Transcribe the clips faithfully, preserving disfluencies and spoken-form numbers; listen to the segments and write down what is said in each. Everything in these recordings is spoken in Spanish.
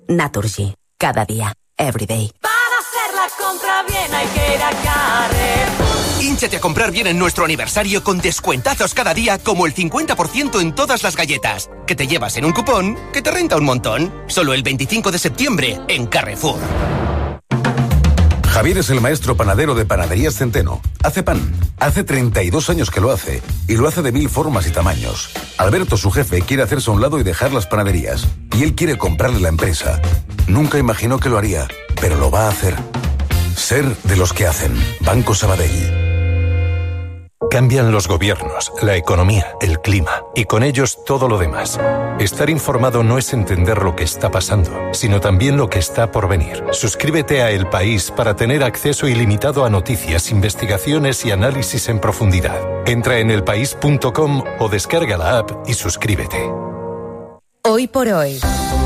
Naturgy. Cada día. Every day. Para hacer la compra bien hay que ir a Carrefour. Hínchate a comprar bien en nuestro aniversario con descuentazos cada día, como el cincuenta por ciento en todas las galletas, que te llevas en un cupón que te renta un montón. Solo el veinticinco de septiembre en Carrefour. Javier es el maestro panadero de Panaderías Centeno. Hace pan. Hace treinta y dos años que lo hace. Y lo hace de mil formas y tamaños. Alberto, su jefe, quiere hacerse a un lado y dejar las panaderías. Y él quiere comprarle la empresa. Nunca imaginó que lo haría, pero lo va a hacer. Ser de los que hacen. Banco Sabadell. Cambian los gobiernos, la economía, el clima y con ellos todo lo demás. Estar informado no es entender lo que está pasando, sino también lo que está por venir. Suscríbete a El País para tener acceso ilimitado a noticias, investigaciones y análisis en profundidad. Entra en elpaís punto com o descarga la app y suscríbete. Hoy por hoy,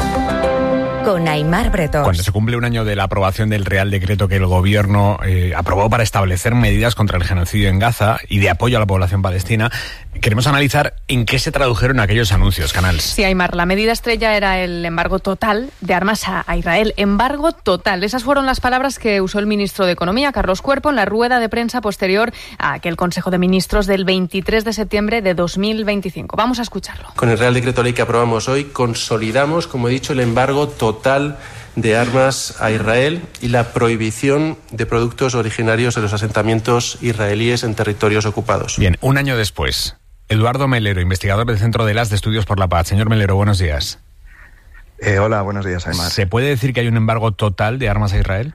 con Aimar Bretós. Cuando se cumple un año de la aprobación del Real Decreto que el Gobierno eh, aprobó para establecer medidas contra el genocidio en Gaza y de apoyo a la población palestina, queremos analizar en qué se tradujeron aquellos anuncios, Canals. Sí, Aimar, la medida estrella era el embargo total de armas a, a Israel. Embargo total. Esas fueron las palabras que usó el ministro de Economía, Carlos Cuerpo, en la rueda de prensa posterior a aquel Consejo de Ministros del veintitrés de septiembre de dos mil veinticinco. Vamos a escucharlo. Con el Real Decreto Ley que aprobamos hoy, consolidamos, como he dicho, el embargo total total de armas a Israel y la prohibición de productos originarios de los asentamientos israelíes en territorios ocupados. Bien, un año después, Eduardo Melero, investigador del Centro de Las de Estudios por la Paz. Señor Melero, buenos días. Eh, hola, buenos días, Aimar. ¿Se puede decir que hay un embargo total de armas a Israel?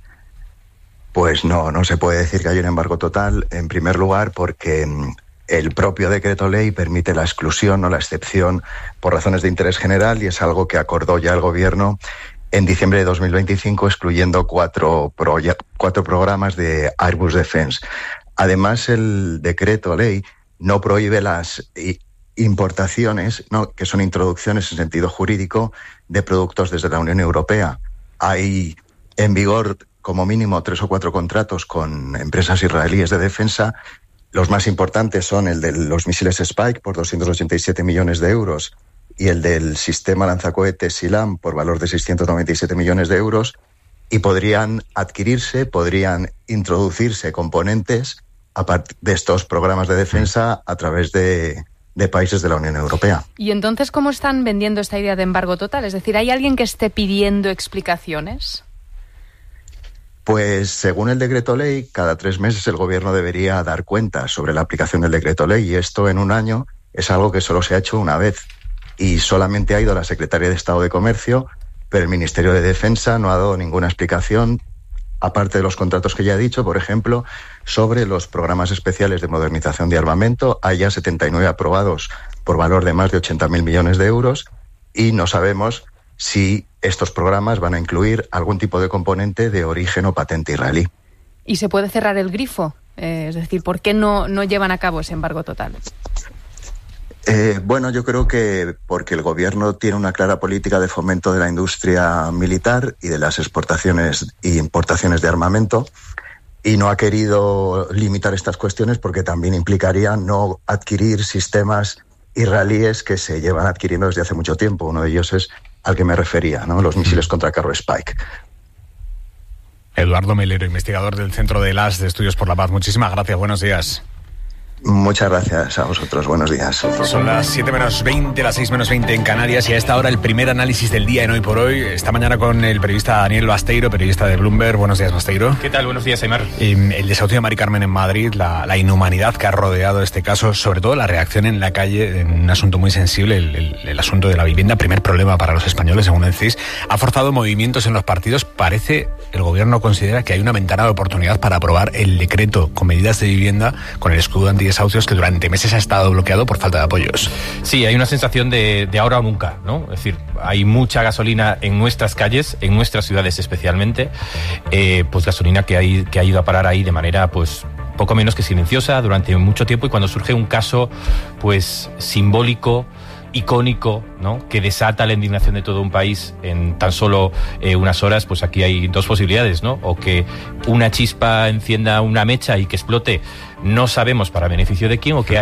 Pues no, no se puede decir que hay un embargo total, en primer lugar porque el propio decreto ley permite la exclusión o la excepción por razones de interés general y es algo que acordó ya el Gobierno en diciembre de dos mil veinticinco, excluyendo cuatro, proye- cuatro programas de Airbus Defence. Además, el decreto ley no prohíbe las importaciones, no, que son introducciones en sentido jurídico de productos desde la Unión Europea. Hay en vigor como mínimo tres o cuatro contratos con empresas israelíes de defensa. Los más importantes son el de los misiles Spike por doscientos ochenta y siete millones de euros y el del sistema lanzacohetes SILAM por valor de seiscientos noventa y siete millones de euros, y podrían adquirirse, podrían introducirse componentes a partir de estos programas de defensa a través de, de países de la Unión Europea. ¿Y entonces cómo están vendiendo esta idea de embargo total? Es decir, ¿hay alguien que esté pidiendo explicaciones? Pues según el decreto ley, cada tres meses el Gobierno debería dar cuenta sobre la aplicación del decreto ley, y esto en un año es algo que solo se ha hecho una vez y solamente ha ido la Secretaría de Estado de Comercio, pero el Ministerio de Defensa no ha dado ninguna explicación, aparte de los contratos que ya he dicho, por ejemplo, sobre los programas especiales de modernización de armamento. Hay ya setenta y nueve aprobados por valor de más de ochenta mil millones de euros y no sabemos si estos programas van a incluir algún tipo de componente de origen o patente israelí. ¿Y se puede cerrar el grifo? Eh, es decir, ¿por qué no, no llevan a cabo ese embargo total? Eh, bueno, yo creo que porque el Gobierno tiene una clara política de fomento de la industria militar y de las exportaciones e importaciones de armamento, y no ha querido limitar estas cuestiones porque también implicaría no adquirir sistemas israelíes que se llevan adquiriendo desde hace mucho tiempo. Uno de ellos es al que me refería, ¿no? Los misiles contra carro Spike. Eduardo Melero, investigador del Centro de Las de Estudios por la Paz. Muchísimas gracias, buenos días. Muchas gracias a vosotros, buenos días. Son las siete menos veinte, las seis menos veinte en Canarias, y a esta hora el primer análisis del día en Hoy por Hoy. Esta mañana con el periodista Daniel Basteiro, periodista de Bloomberg. Buenos días, Basteiro. ¿Qué tal? Buenos días, Aimar. Eh, el desahucio de Mari Carmen en Madrid, la, la inhumanidad que ha rodeado este caso, sobre todo la reacción en la calle en un asunto muy sensible, el, el, el asunto de la vivienda, primer problema para los españoles, según el C I S, ha forzado movimientos en los partidos. Parece, el Gobierno considera que hay una ventana de oportunidad para aprobar el decreto con medidas de vivienda, con el escudo antidesahucios, que durante meses ha estado bloqueado por falta de apoyos. Sí, hay una sensación de, de ahora o nunca, ¿no? Es decir, hay mucha gasolina en nuestras calles, en nuestras ciudades especialmente, eh, pues gasolina que, hay, que ha ido a parar ahí de manera, pues, poco menos que silenciosa durante mucho tiempo, y cuando surge un caso, pues, simbólico, icónico, ¿no?, que desata la indignación de todo un país en tan solo eh, unas horas, pues aquí hay dos posibilidades, ¿no? O que una chispa encienda una mecha y que explote, no sabemos para beneficio de quién, o que haya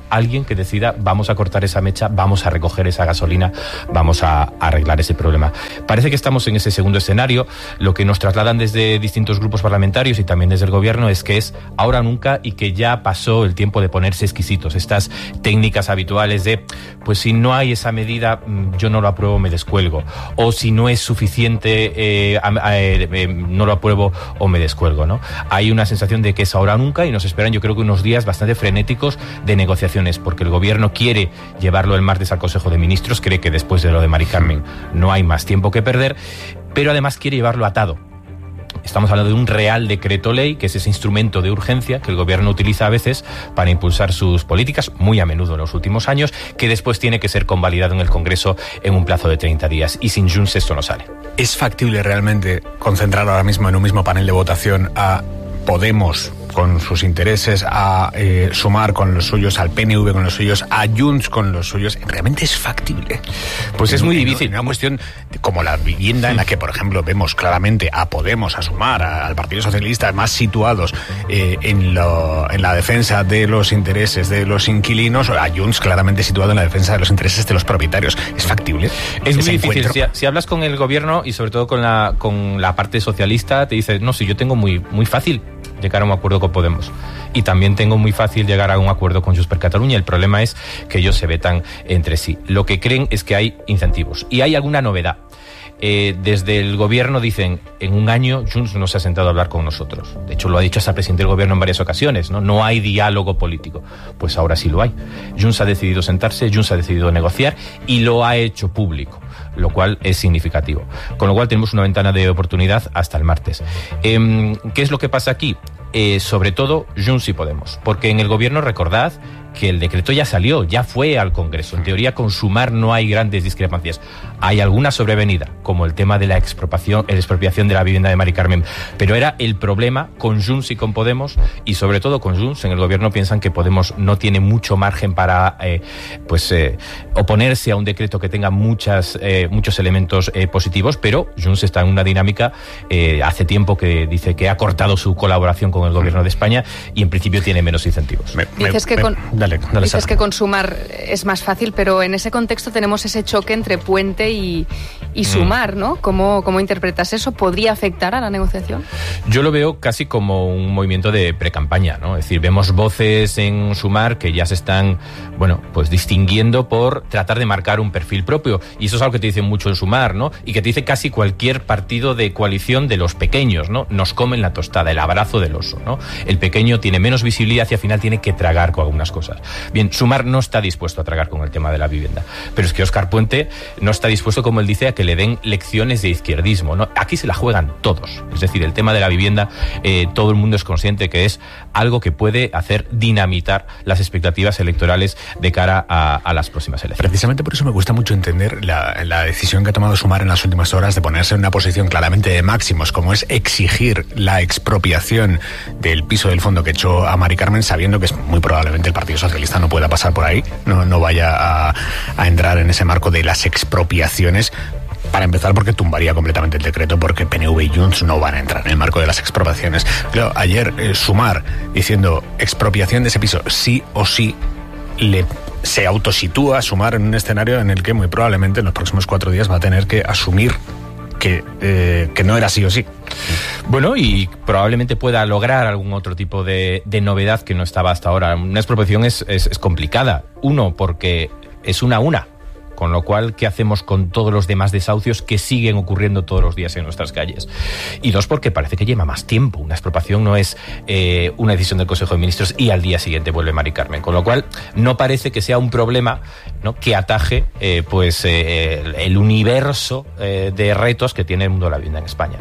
alguien que decida vamos a cortar esa mecha, vamos a recoger esa gasolina, vamos a, a arreglar ese problema. Parece que estamos en ese segundo escenario. Lo que nos trasladan desde distintos grupos parlamentarios y también desde el gobierno es que es ahora o nunca y que ya pasó el tiempo de ponerse exquisitos. Estas técnicas habituales de, pues si no hay esa medida, yo no lo apruebo, me descuelgo. O si no es suficiente, eh, eh, eh, no lo apruebo o me descuelgo, ¿no? Hay una sensación de que es ahora o nunca y nos esperan, yo creo que unos días bastante frenéticos de negociaciones, porque el gobierno quiere llevarlo el martes al Consejo de Ministros, cree que después de lo de Mari Carmen no hay más tiempo que perder, pero además quiere llevarlo atado. Estamos hablando de un real decreto ley, que es ese instrumento de urgencia que el gobierno utiliza a veces para impulsar sus políticas, muy a menudo en los últimos años, que después tiene que ser convalidado en el Congreso en un plazo de treinta días. Y sin Junts esto no sale. ¿Es factible realmente concentrar ahora mismo en un mismo panel de votación a Podemos con sus intereses, a eh, Sumar con los suyos, al P N V con los suyos, a Junts con los suyos? ¿Realmente es factible? Pues es muy difícil. Una cuestión como la vivienda, sí, en la que, por ejemplo, vemos claramente a Podemos, a Sumar, a, al Partido Socialista, más situados eh, en, lo, en la defensa de los intereses de los inquilinos, a Junts claramente situado en la defensa de los intereses de los propietarios. ¿Es factible? Es muy difícil. Si, si hablas con el gobierno y sobre todo con la, con la parte socialista, te dice, no, si yo tengo muy, muy fácil llegar a un acuerdo con Podemos. Y también tengo muy fácil llegar a un acuerdo con Junts per Catalunya. El problema es que ellos se vetan entre sí. Lo que creen es que hay incentivos. Y hay alguna novedad. Eh, desde el gobierno dicen, en un año Junts no se ha sentado a hablar con nosotros. De hecho, lo ha dicho hasta el presidente del gobierno en varias ocasiones, ¿no? No hay diálogo político. Pues ahora sí lo hay. Junts ha decidido sentarse, Junts ha decidido negociar y lo ha hecho público, lo cual es significativo. Con lo cual tenemos una ventana de oportunidad hasta el martes. Eh, ¿Qué es lo que pasa aquí? Eh, sobre todo Junts y Podemos, porque en el gobierno, recordad que el decreto ya salió, ya fue al Congreso. En teoría, con Sumar no hay grandes discrepancias. Hay alguna sobrevenida, como el tema de la expropiación, la expropiación de la vivienda de Mari Carmen. Pero era el problema con Junts y con Podemos, y sobre todo con Junts. En el gobierno piensan que Podemos no tiene mucho margen para eh, pues eh, oponerse a un decreto que tenga muchas, eh, muchos elementos eh, positivos, pero Junts está en una dinámica, eh, hace tiempo que dice que ha cortado su colaboración con el gobierno de España y en principio tiene menos incentivos. Me, me, Dices que me, con... Dale, dale, Dices que con Sumar es más fácil, pero en ese contexto tenemos ese choque entre Puente y, y Sumar, ¿no? ¿Cómo, ¿Cómo interpretas eso? ¿Podría afectar a la negociación? Yo lo veo casi como un movimiento de precampaña, ¿no? Es decir, vemos voces en Sumar que ya se están, bueno, pues distinguiendo por tratar de marcar un perfil propio. Y eso es algo que te dicen mucho en Sumar, ¿no? Y que te dice casi cualquier partido de coalición de los pequeños, ¿no? Nos comen la tostada, el abrazo del oso, ¿no? El pequeño tiene menos visibilidad y al final tiene que tragar con algunas cosas. Bien, Sumar no está dispuesto a tragar con el tema de la vivienda, pero es que Óscar Puente no está dispuesto, como él dice, a que le den lecciones de izquierdismo, ¿no? Aquí se la juegan todos, es decir, el tema de la vivienda, eh, todo el mundo es consciente que es algo que puede hacer dinamitar las expectativas electorales de cara a, a las próximas elecciones. Precisamente por eso me gusta mucho entender la, la decisión que ha tomado Sumar en las últimas horas de ponerse en una posición claramente de máximos, como es exigir la expropiación del piso del fondo que echó a Mari Carmen, sabiendo que es muy probablemente el Partido Socialista no pueda pasar por ahí, no, no vaya a, a entrar en ese marco de las expropiaciones. Para empezar, porque tumbaría completamente el decreto, porque P N V y Junts no van a entrar en el marco de las expropiaciones. Claro, ayer eh, Sumar diciendo expropiación de ese piso sí o sí, le se autositúa Sumar en un escenario en el que muy probablemente en los próximos cuatro días va a tener que asumir que, eh, que no era sí o sí. Bueno, y probablemente pueda lograr algún otro tipo de, de novedad que no estaba hasta ahora. Una expropiación es, es, es complicada. Uno, porque es una a una. Con lo cual, ¿qué hacemos con todos los demás desahucios que siguen ocurriendo todos los días en nuestras calles? Y dos, porque parece que lleva más tiempo. Una expropiación no es eh, una decisión del Consejo de Ministros y al día siguiente vuelve Mari Carmen. Con lo cual, no parece que sea un problema, ¿no?, que ataje eh, pues eh, el, el universo eh, de retos que tiene el mundo de la vivienda en España.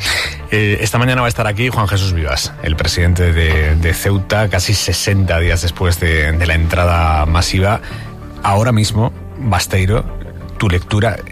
Eh, esta mañana va a estar aquí Juan Jesús Vivas, el presidente de, de Ceuta, casi sesenta días después de, de la entrada masiva. Ahora mismo, Basteiro, tu lectura,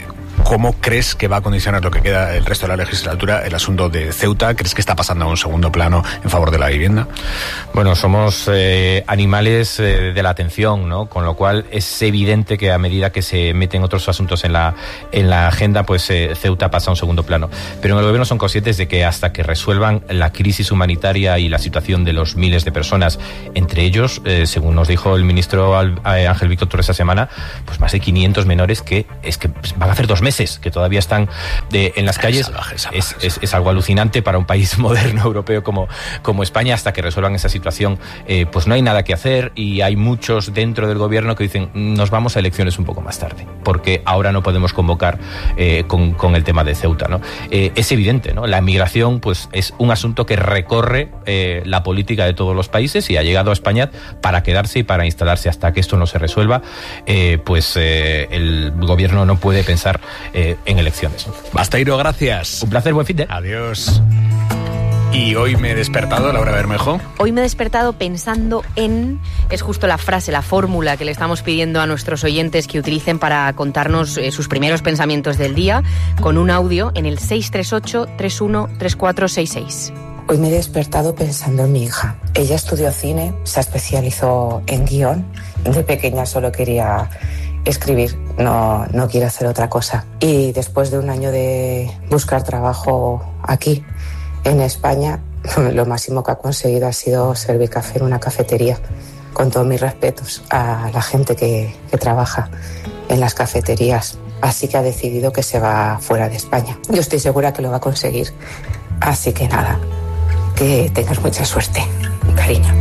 ¿cómo crees que va a condicionar lo que queda el resto de la legislatura el asunto de Ceuta? ¿Crees que está pasando a un segundo plano en favor de la vivienda? Bueno, somos eh, animales eh, de la atención, ¿no? Con lo cual es evidente que a medida que se meten otros asuntos en la en la agenda, pues eh, Ceuta pasa a un segundo plano. Pero en el gobierno son conscientes de que hasta que resuelvan la crisis humanitaria y la situación de los miles de personas, entre ellos, eh, según nos dijo el ministro Ángel Víctor Torres esta semana, pues más de quinientos menores que es que van a hacer dos meses que todavía están de, en las calles. Salvaje, salvaje, es, es, es algo alucinante para un país moderno europeo como, como España. Hasta que resuelvan esa situación, eh, pues no hay nada que hacer, y hay muchos dentro del gobierno que dicen nos vamos a elecciones un poco más tarde, porque ahora no podemos convocar eh, con, con el tema de Ceuta, ¿no? Eh, es evidente, ¿no? La migración pues es un asunto que recorre eh, la política de todos los países y ha llegado a España para quedarse y para instalarse. Hasta que esto no se resuelva, eh, pues eh, el gobierno no puede pensar eh, en elecciones. Basteiro, gracias. Un placer, buen fin de. Adiós. Y hoy me he despertado, Laura Bermejo. Hoy me he despertado pensando en... Es justo la frase, la fórmula que le estamos pidiendo a nuestros oyentes que utilicen para contarnos eh, sus primeros pensamientos del día, con un audio en el seis tres ocho, tres uno tres cuatro seis seis. Hoy me he despertado pensando en mi hija. Ella estudió cine, se especializó en guión. De pequeña solo quería escribir, no, no quiero hacer otra cosa. Y después de un año de buscar trabajo aquí, en España, lo máximo que ha conseguido ha sido servir café en una cafetería. Con todos mis respetos a la gente que, que trabaja en las cafeterías. Así que ha decidido que se va fuera de España. Yo estoy segura que lo va a conseguir. Así que nada, que tengas mucha suerte, cariño.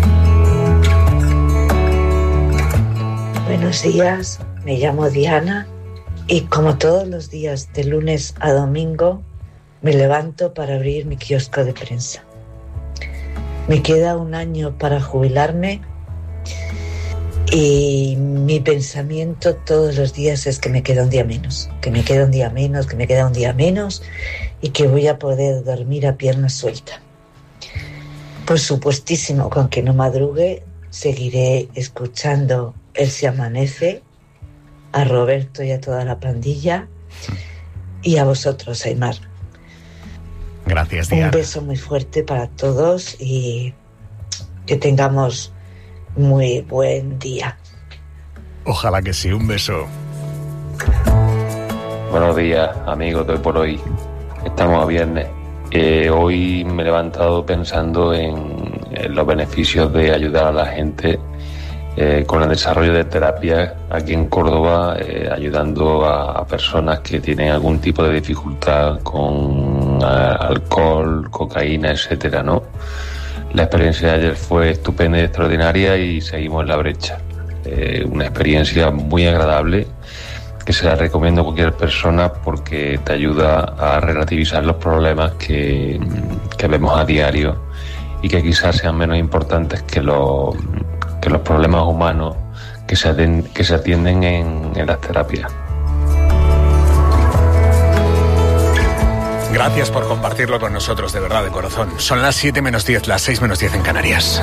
Buenos días, me llamo Diana y como todos los días de lunes a domingo me levanto para abrir mi kiosco de prensa. Me queda un año para jubilarme y mi pensamiento todos los días es que me queda un día menos, que me queda un día menos, que me queda un día menos y que voy a poder dormir a pierna suelta. Por supuestísimo, con que no madrugue, seguiré escuchando Él se amanece, a Roberto y a toda la pandilla y a vosotros, Aimar. Gracias, Diana. Un beso muy fuerte para todos y que tengamos muy buen día. Ojalá que sí, un beso. Buenos días, amigos de Hoy por Hoy. Estamos a viernes. Eh, hoy me he levantado pensando en, en los beneficios de ayudar a la gente eh, con el desarrollo de terapias aquí en Córdoba, eh, ayudando a, a personas que tienen algún tipo de dificultad con a, alcohol, cocaína, etcétera, ¿no? La experiencia de ayer fue estupenda y extraordinaria y seguimos en la brecha. Eh, una experiencia muy agradable que se la recomiendo a cualquier persona porque te ayuda a relativizar los problemas que, que vemos a diario y que quizás sean menos importantes que los, que los problemas humanos que se atienden, que se atienden en, en las terapias. Gracias por compartirlo con nosotros, de verdad, de corazón. Son las siete menos diez, las seis menos diez en Canarias.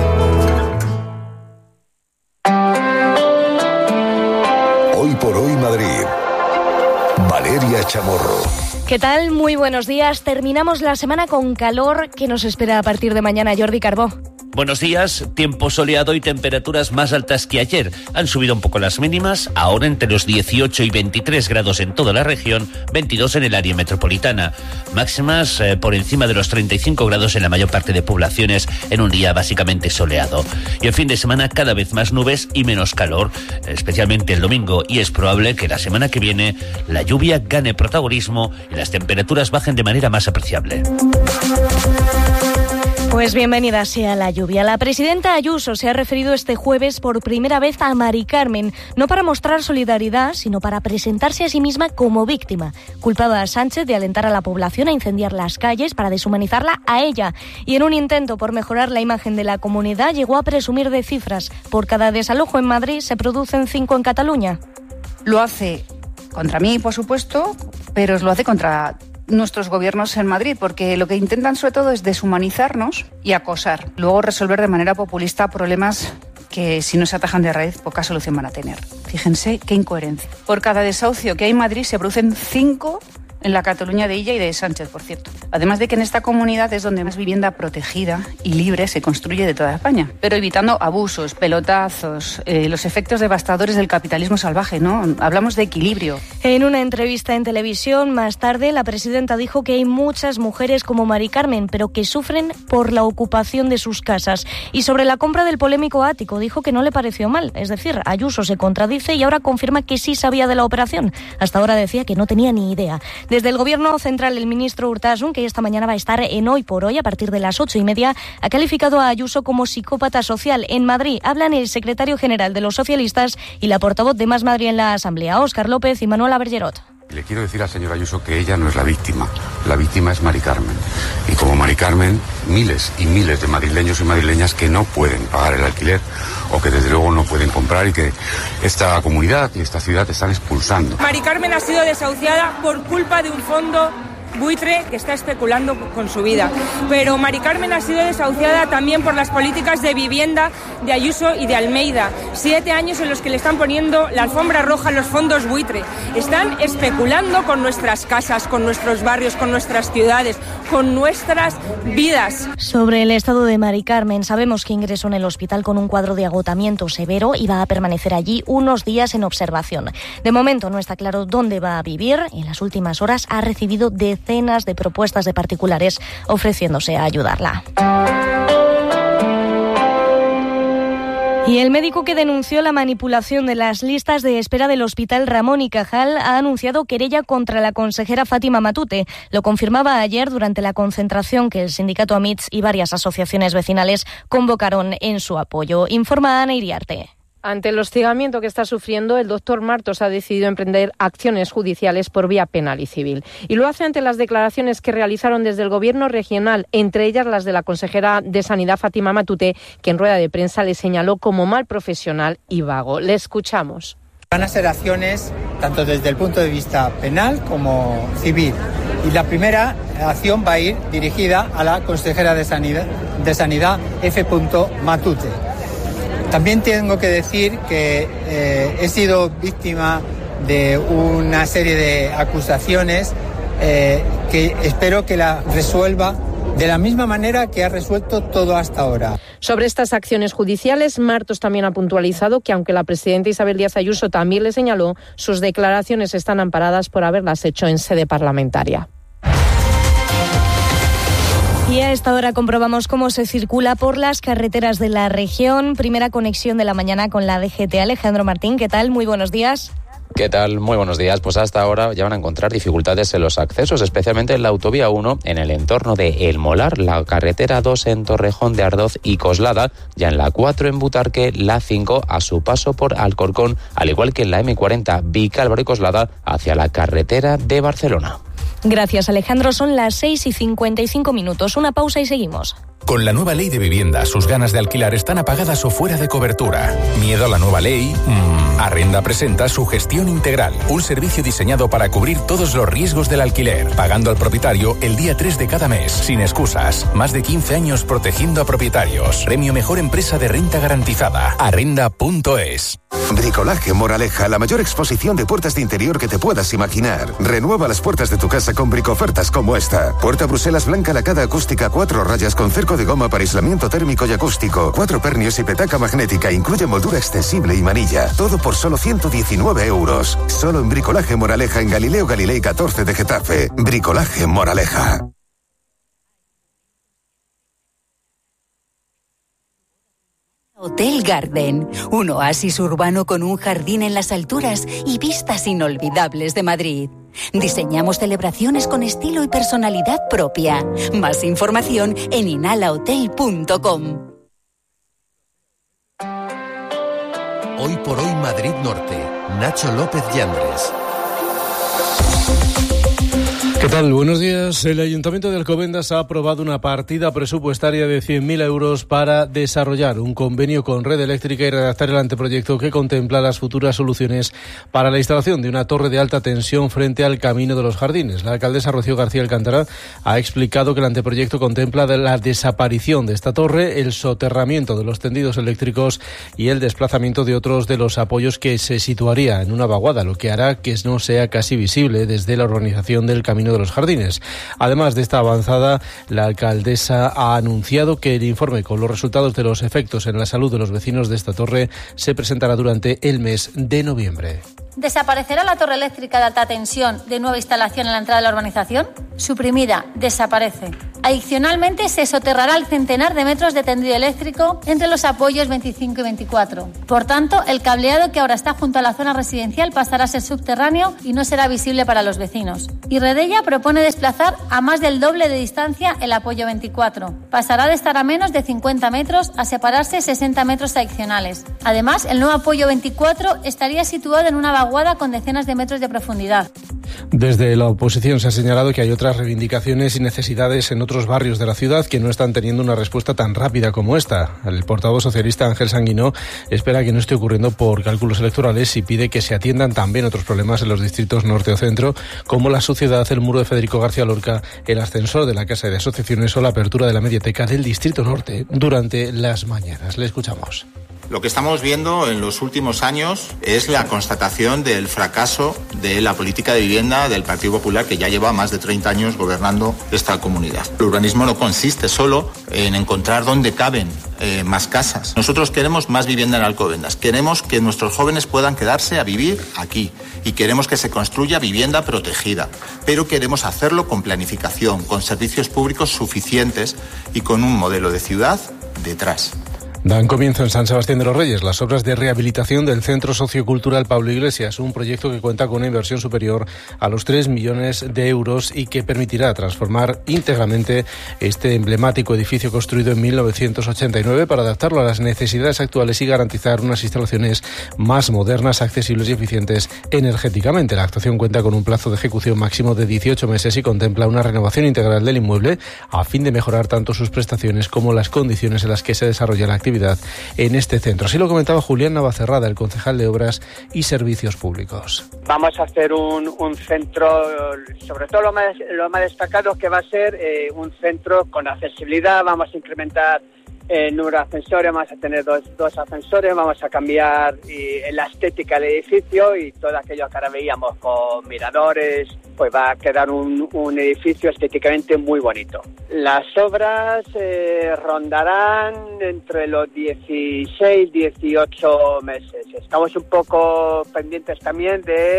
Hoy por Hoy Madrid. Valeria Chamorro. ¿Qué tal? Muy buenos días. Terminamos la semana con calor que nos espera a partir de mañana. Jordi Carbó. Buenos días, tiempo soleado y temperaturas más altas que ayer. Han subido un poco las mínimas, ahora entre los dieciocho y veintitrés grados en toda la región, veintidós en el área metropolitana. Máximas eh, por encima de los treinta y cinco grados en la mayor parte de poblaciones en un día básicamente soleado. Y el fin de semana cada vez más nubes y menos calor, especialmente el domingo, y es probable que la semana que viene la lluvia gane protagonismo y las temperaturas bajen de manera más apreciable. Pues bienvenida sea la lluvia. La presidenta Ayuso se ha referido este jueves por primera vez a Mari Carmen, no para mostrar solidaridad, sino para presentarse a sí misma como víctima. Culpaba a Sánchez de alentar a la población a incendiar las calles para deshumanizarla a ella. Y en un intento por mejorar la imagen de la comunidad llegó a presumir de cifras. Por cada desalojo en Madrid se producen cinco en Cataluña. Lo hace contra mí, por supuesto, pero lo hace contra nuestros gobiernos en Madrid, porque lo que intentan sobre todo es deshumanizarnos y acosar, luego resolver de manera populista problemas que si no se atajan de raíz, poca solución van a tener. Fíjense qué incoherencia. Por cada desahucio que hay en Madrid se producen cinco en la Cataluña de Illa y de Sánchez, por cierto. Además de que en esta comunidad es donde más vivienda protegida y libre se construye de toda España, pero evitando abusos, pelotazos, eh, los efectos devastadores del capitalismo salvaje, ¿no? Hablamos de equilibrio. En una entrevista en televisión, más tarde, la presidenta dijo que hay muchas mujeres como Mari Carmen, pero que sufren por la ocupación de sus casas. Y sobre la compra del polémico ático, dijo que no le pareció mal. Es decir, Ayuso se contradice y ahora confirma que sí sabía de la operación. Hasta ahora decía que no tenía ni idea. Desde el Gobierno central, el ministro Urtasun, que esta mañana va a estar en Hoy por Hoy a partir de las ocho y media, ha calificado a Ayuso como psicópata social. En Madrid hablan el secretario general de los socialistas y la portavoz de Más Madrid en la Asamblea, Óscar López y Manuela Bergerot. Le quiero decir al señor Ayuso que ella no es la víctima. La víctima es Mari Carmen. Y como Mari Carmen, miles y miles de madrileños y madrileñas que no pueden pagar el alquiler o que desde luego no pueden comprar y que esta comunidad y esta ciudad están expulsando. Mari Carmen ha sido desahuciada por culpa de un fondo buitre que está especulando con su vida. Pero Mari Carmen ha sido desahuciada también por las políticas de vivienda de Ayuso y de Almeida. Siete años en los que le están poniendo la alfombra roja a los fondos buitre. Están especulando con nuestras casas, con nuestros barrios, con nuestras ciudades, con nuestras vidas. Sobre el estado de Mari Carmen, sabemos que ingresó en el hospital con un cuadro de agotamiento severo y va a permanecer allí unos días en observación. De momento no está claro dónde va a vivir. En las últimas horas ha recibido decenas de propuestas de particulares ofreciéndose a ayudarla. Y el médico que denunció la manipulación de las listas de espera del Hospital Ramón y Cajal ha anunciado querella contra la consejera Fátima Matute. Lo confirmaba ayer durante la concentración que el sindicato AMITS y varias asociaciones vecinales convocaron en su apoyo. Informa Ana Iriarte. Ante el hostigamiento que está sufriendo, el doctor Martos ha decidido emprender acciones judiciales por vía penal y civil. Y lo hace ante las declaraciones que realizaron desde el Gobierno regional, entre ellas las de la consejera de Sanidad, Fátima Matute, que en rueda de prensa le señaló como mal profesional y vago. Le escuchamos. Van a ser acciones tanto desde el punto de vista penal como civil. Y la primera acción va a ir dirigida a la consejera de Sanidad, de Sanidad F. Matute. También tengo que decir que eh, he sido víctima de una serie de acusaciones eh, que espero que la resuelva de la misma manera que ha resuelto todo hasta ahora. Sobre estas acciones judiciales, Martos también ha puntualizado que aunque la presidenta Isabel Díaz Ayuso también le señaló, sus declaraciones están amparadas por haberlas hecho en sede parlamentaria. Y a esta hora comprobamos cómo se circula por las carreteras de la región. Primera conexión de la mañana con la D G T. Alejandro Martín, ¿qué tal? Muy buenos días. ¿Qué tal? Muy buenos días. Pues hasta ahora ya van a encontrar dificultades en los accesos, especialmente en la autovía uno, en el entorno de El Molar, la carretera dos en Torrejón de Ardoz y Coslada, ya en la cuatro en Butarque, la cinco a su paso por Alcorcón, al igual que en la eme cuarenta Vicálvaro y Coslada hacia la carretera de Barcelona. Gracias, Alejandro. Son las seis y cincuenta y cinco minutos. Una pausa y seguimos. Con la nueva ley de vivienda, sus ganas de alquilar están apagadas o fuera de cobertura. ¿Miedo a la nueva ley? Mm. Arrenda presenta su gestión integral, un servicio diseñado para cubrir todos los riesgos del alquiler, pagando al propietario el día tres de cada mes, sin excusas. Más de quince años protegiendo a propietarios. Premio Mejor Empresa de Renta Garantizada. Arrenda punto es. Bricolaje Moraleja, la mayor exposición de puertas de interior que te puedas imaginar. Renueva las puertas de tu casa con bricofertas como esta. Puerta Bruselas blanca lacada acústica, cuatro rayas con cerco de goma para aislamiento térmico y acústico, cuatro pernios y petaca magnética, incluye moldura extensible y manilla. Todo por solo ciento diecinueve euros. Solo en Bricolaje Moraleja en Galileo Galilei catorce de Getafe. Bricolaje Moraleja. Hotel Garden, un oasis urbano con un jardín en las alturas y vistas inolvidables de Madrid. Diseñamos celebraciones con estilo y personalidad propia. Más información en inhala hotel punto com. Hoy por hoy Madrid Norte, Nacho López Yandres. ¿Qué tal? Buenos días. El Ayuntamiento de Alcobendas ha aprobado una partida presupuestaria de cien mil euros para desarrollar un convenio con Red Eléctrica y redactar el anteproyecto que contempla las futuras soluciones para la instalación de una torre de alta tensión frente al Camino de los Jardines. La alcaldesa Rocío García Alcántara ha explicado que el anteproyecto contempla la desaparición de esta torre, el soterramiento de los tendidos eléctricos y el desplazamiento de otros de los apoyos que se situaría en una vaguada, lo que hará que no sea casi visible desde la urbanización del Camino de los Jardines. Además de esta avanzada, la alcaldesa ha anunciado que el informe con los resultados de los efectos en la salud de los vecinos de esta torre se presentará durante el mes de noviembre. ¿Desaparecerá la torre eléctrica de alta tensión de nueva instalación en la entrada de la urbanización? Suprimida, desaparece. Adicionalmente, se soterrará el centenar de metros de tendido eléctrico entre los apoyos veinticinco y veinticuatro. Por tanto, el cableado que ahora está junto a la zona residencial pasará a ser subterráneo y no será visible para los vecinos. Y Redella propone desplazar a más del doble de distancia el apoyo veinticuatro. Pasará de estar a menos de cincuenta metros a separarse sesenta metros adicionales. Además, el nuevo apoyo veinticuatro estaría situado en una vaguada con decenas de metros de profundidad. Desde la oposición se ha señalado que hay otras reivindicaciones y necesidades en otros barrios de la ciudad que no están teniendo una respuesta tan rápida como esta. El portavoz socialista Ángel Sanguino espera que no esté ocurriendo por cálculos electorales y pide que se atiendan también otros problemas en los distritos norte o centro, como la suciedad, el muro de Federico García Lorca, el ascensor de la Casa de Asociaciones o la apertura de la mediateca del distrito norte durante las mañanas. Le escuchamos. Lo que estamos viendo en los últimos años es la constatación del fracaso de la política de vivienda del Partido Popular, que ya lleva más de treinta años gobernando esta comunidad. El urbanismo no consiste solo en encontrar dónde caben eh, más casas. Nosotros queremos más vivienda en Alcobendas. Queremos que nuestros jóvenes puedan quedarse a vivir aquí y queremos que se construya vivienda protegida. Pero queremos hacerlo con planificación, con servicios públicos suficientes y con un modelo de ciudad detrás. Dan comienzo en San Sebastián de los Reyes las obras de rehabilitación del Centro Sociocultural Pablo Iglesias, un proyecto que cuenta con una inversión superior a los tres millones de euros y que permitirá transformar íntegramente este emblemático edificio construido en mil novecientos ochenta y nueve para adaptarlo a las necesidades actuales y garantizar unas instalaciones más modernas, accesibles y eficientes energéticamente. La actuación cuenta con un plazo de ejecución máximo de dieciocho meses y contempla una renovación integral del inmueble a fin de mejorar tanto sus prestaciones como las condiciones en las que se desarrolla la actividad en este centro. Así lo comentaba Julián Navacerrada, el concejal de Obras y Servicios Públicos. Vamos a hacer un, un centro, sobre todo lo más, lo más destacado que va a ser eh, un centro con accesibilidad. Vamos a incrementar el número de ascensores, vamos a tener dos, dos ascensores, vamos a cambiar y, la estética del edificio y todo aquello que ahora veíamos con miradores, pues va a quedar un, un edificio estéticamente muy bonito. Las obras eh, rondarán entre los dieciséis y dieciocho meses. Estamos un poco pendientes también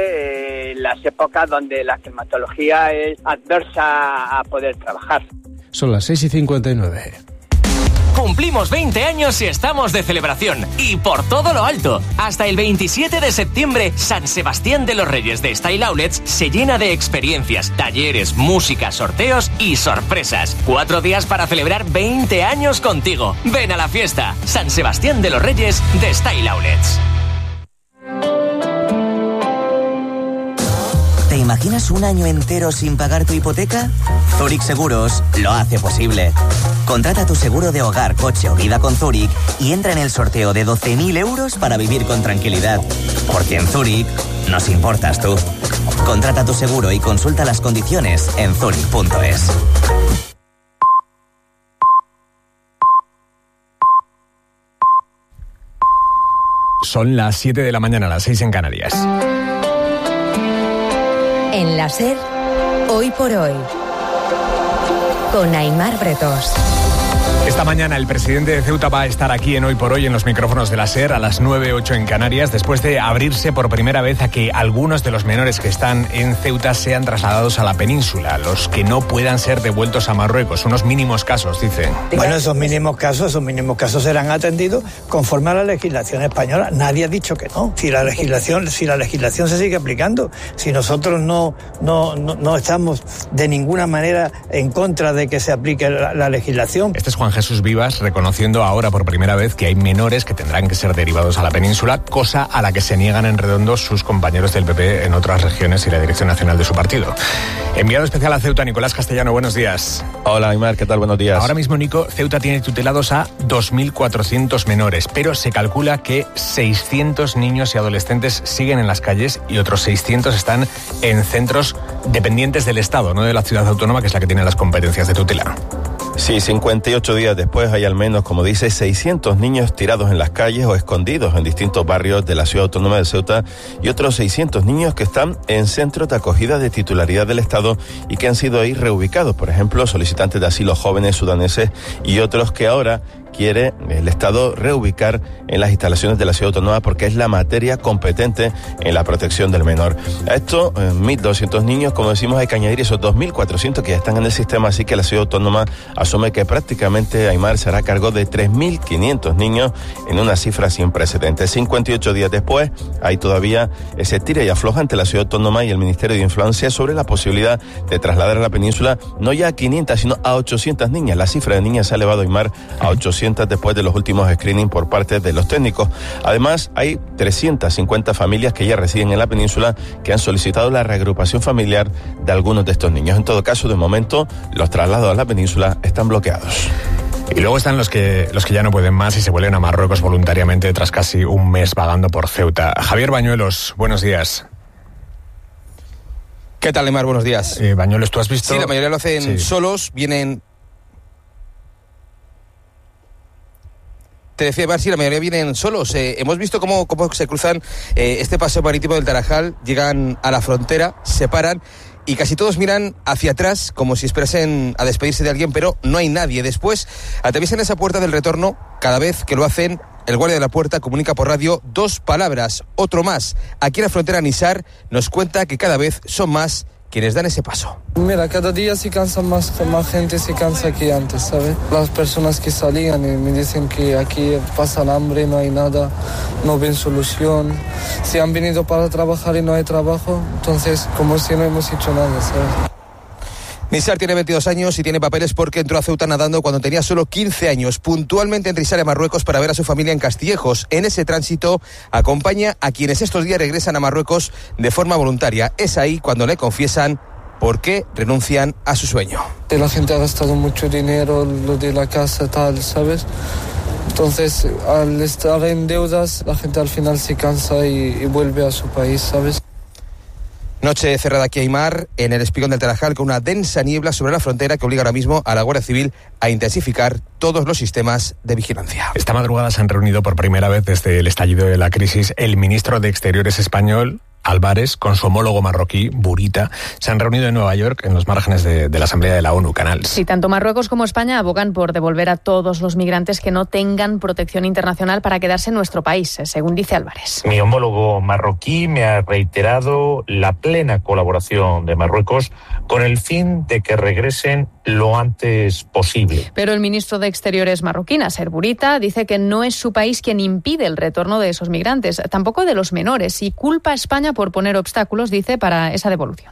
de eh, las épocas donde la climatología es adversa a poder trabajar. Son las seis y cincuenta y nueve. Cumplimos veinte años y estamos de celebración. Y por todo lo alto. Hasta el veintisiete de septiembre, San Sebastián de los Reyes de Style Outlets se llena de experiencias, talleres, música, sorteos y sorpresas. Cuatro días para celebrar veinte años contigo. Ven a la fiesta. San Sebastián de los Reyes de Style Outlets. ¿Te imaginas un año entero sin pagar tu hipoteca? Zurich Seguros lo hace posible. Contrata tu seguro de hogar, coche o vida con Zurich y entra en el sorteo de doce mil euros para vivir con tranquilidad. Porque en Zurich nos importas tú. Contrata tu seguro y consulta las condiciones en zurich punto es. Son las siete de la mañana, las seis en Canarias. En la SER, Hoy por Hoy, con Aimar Bretos. Esta mañana el presidente de Ceuta va a estar aquí en Hoy por Hoy en los micrófonos de la SER a las nueve ocho en Canarias, después de abrirse por primera vez a que algunos de los menores que están en Ceuta sean trasladados a la península, los que no puedan ser devueltos a Marruecos, unos mínimos casos, dicen. Bueno, esos mínimos casos, esos mínimos casos serán atendidos conforme a la legislación española. Nadie ha dicho que no. Si la legislación, si la legislación se sigue aplicando, si nosotros no, no, no, no estamos de ninguna manera en contra de que se aplique la, la legislación. Este es Juan Jesús Vivas, reconociendo ahora por primera vez que hay menores que tendrán que ser derivados a la península, cosa a la que se niegan en redondo sus compañeros del P P en otras regiones y la dirección nacional de su partido. Enviado especial a Ceuta, Nicolás Castellano, buenos días. Hola, Aymar, ¿qué tal? Buenos días. Ahora mismo, Nico, Ceuta tiene tutelados a dos mil cuatrocientos menores, pero se calcula que seiscientos niños y adolescentes siguen en las calles y otros seiscientos están en centros dependientes del Estado, no de la ciudad autónoma, que es la que tiene las competencias de tutela. Sí, cincuenta y ocho días después hay al menos, como dice, seiscientos niños tirados en las calles o escondidos en distintos barrios de la ciudad autónoma de Ceuta y otros seiscientos niños que están en centros de acogida de titularidad del Estado y que han sido ahí reubicados, por ejemplo, solicitantes de asilo jóvenes sudaneses y otros que ahora quiere el Estado reubicar en las instalaciones de la ciudad autónoma porque es la materia competente en la protección del menor. A esto, eh, mil doscientos niños, como decimos, hay que añadir esos dos mil cuatrocientos que ya están en el sistema, así que la ciudad autónoma asume que prácticamente Aymar se hará cargo de tres mil quinientos niños en una cifra sin precedentes. cincuenta y ocho días después, hay todavía ese tira y afloja entre la ciudad autónoma y el Ministerio de Infancia sobre la posibilidad de trasladar a la península no ya a quinientas, sino a ochocientas niñas. La cifra de niñas se ha elevado, Aymar, a ochocientas después de los últimos screening por parte de los técnicos. Además, hay trescientas cincuenta familias que ya residen en la península que han solicitado la reagrupación familiar de algunos de estos niños. En todo caso, de momento, los traslados a la península están bloqueados. Y luego están los que los que ya no pueden más y se vuelven a Marruecos voluntariamente tras casi un mes vagando por Ceuta. Javier Bañuelos, buenos días. ¿Qué tal, Aymar? Buenos días. Eh, Bañuelos, ¿tú has visto? Sí, la mayoría lo hacen sí. solos, vienen... Te decía, Bar, sí, la mayoría vienen solos. Eh, hemos visto cómo, cómo se cruzan eh, este paseo marítimo del Tarajal, llegan a la frontera, se paran y casi todos miran hacia atrás como si esperasen a despedirse de alguien, pero no hay nadie. Después atraviesan esa puerta del retorno. Cada vez que lo hacen, el guardia de la puerta comunica por radio dos palabras, otro más. Aquí en la frontera Nisar nos cuenta que cada vez son más quienes dan ese paso. Mira, cada día se cansa más, más gente se cansa que antes, ¿sabes? Las personas que salían y me dicen que aquí pasan hambre, no hay nada, no ven solución. Se han venido para trabajar y no hay trabajo, entonces como si no hemos hecho nada, ¿sabes? Nisar tiene veintidós años y tiene papeles porque entró a Ceuta nadando cuando tenía solo quince años, puntualmente en Risare, Marruecos, para ver a su familia en Castillejos. En ese tránsito acompaña a quienes estos días regresan a Marruecos de forma voluntaria. Es ahí cuando le confiesan por qué renuncian a su sueño. La gente ha gastado mucho dinero, lo de la casa, tal, ¿sabes? Entonces, al estar en deudas, la gente al final se cansa y, y vuelve a su país, ¿sabes? Noche cerrada aquí, Aymar, en el espigón del Tarajal, con una densa niebla sobre la frontera que obliga ahora mismo a la Guardia Civil a intensificar todos los sistemas de vigilancia. Esta madrugada se han reunido por primera vez desde el estallido de la crisis el ministro de Exteriores español, Álvarez, con su homólogo marroquí, Burita, se han reunido en Nueva York, en los márgenes de, de la Asamblea de la ONU, Canals. Sí, tanto Marruecos como España abogan por devolver a todos los migrantes que no tengan protección internacional para quedarse en nuestro país, según dice Álvarez. Mi homólogo marroquí me ha reiterado la plena colaboración de Marruecos con el fin de que regresen lo antes posible. Pero el ministro de Exteriores marroquí, Nasser Bourita, dice que no es su país quien impide el retorno de esos migrantes, tampoco de los menores, y culpa a España por poner obstáculos, dice, para esa devolución.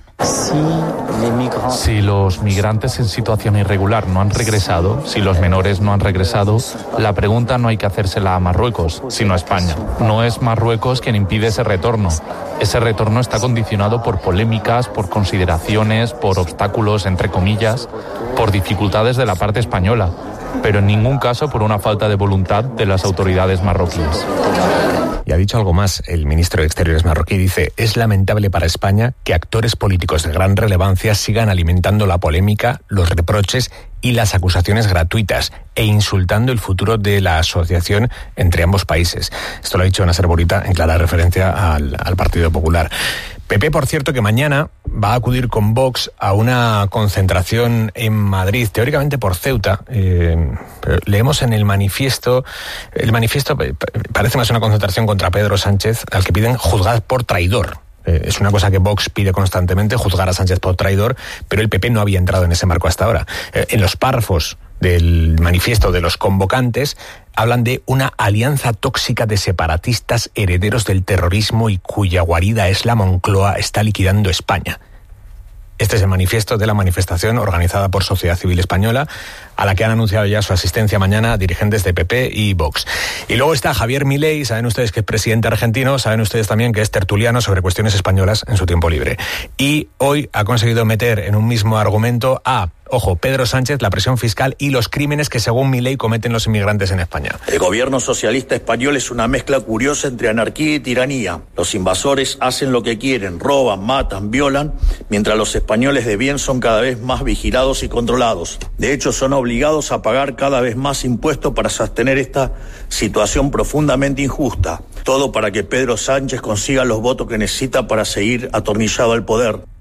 Si los migrantes en situación irregular no han regresado, si los menores no han regresado, la pregunta no hay que hacérsela a Marruecos, sino a España. No es Marruecos quien impide ese retorno. Ese retorno está condicionado por polémicas, por consideraciones, por obstáculos, entre comillas, por dificultades de la parte española, pero en ningún caso por una falta de voluntad de las autoridades marroquíes. Y ha dicho algo más el ministro de Exteriores marroquí. Dice, es lamentable para España que actores políticos de gran relevancia sigan alimentando la polémica, los reproches y las acusaciones gratuitas e insultando el futuro de la asociación entre ambos países. Esto lo ha dicho Nasser Bourita en clara referencia al, al Partido Popular. P P, por cierto, que mañana va a acudir con Vox a una concentración en Madrid, teóricamente por Ceuta. Eh, pero leemos en el manifiesto, el manifiesto parece más una concentración contra Pedro Sánchez, al que piden juzgar por traidor. Eh, es una cosa que Vox pide constantemente, juzgar a Sánchez por traidor, pero el P P no había entrado en ese marco hasta ahora. Eh, en los párrafos del manifiesto de los convocantes hablan de una alianza tóxica de separatistas herederos del terrorismo y cuya guarida es la Moncloa está liquidando España. Este es el manifiesto de la manifestación organizada por Sociedad Civil Española, a la que han anunciado ya su asistencia mañana dirigentes de P P y Vox. Y luego está Javier Milei, saben ustedes que es presidente argentino, saben ustedes también que es tertuliano sobre cuestiones españolas en su tiempo libre. Y hoy ha conseguido meter en un mismo argumento a, ojo, Pedro Sánchez, la presión fiscal y los crímenes que según Milei cometen los inmigrantes en España. El gobierno socialista español es una mezcla curiosa entre anarquía y tiranía. Los invasores hacen lo que quieren, roban, matan, violan, mientras los españoles de bien son cada vez más vigilados y controlados. De hecho, son obligados a pagar cada vez más impuestos para sostener esta situación profundamente injusta. Todo para que Pedro Sánchez consiga los votos que necesita para seguir atornillado al poder.